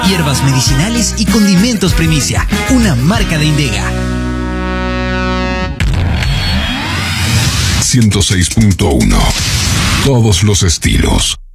Hierbas medicinales y condimentos Primicia, una marca de Indega. 106.1. Todos los estilos.